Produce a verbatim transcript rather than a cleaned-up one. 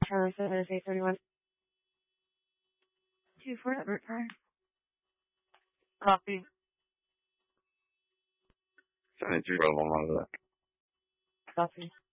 Charlie seven eight thirty-one. Two four Edward car. Copy. seventy-three, Bravo, monitor that. Copy.